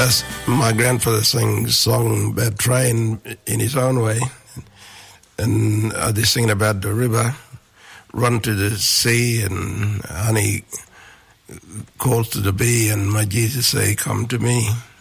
As my grandfather sang song Bad Train in his own way, and they're singing about the river, run to the sea, and honey calls to the bee, and my Jesus say, come to me.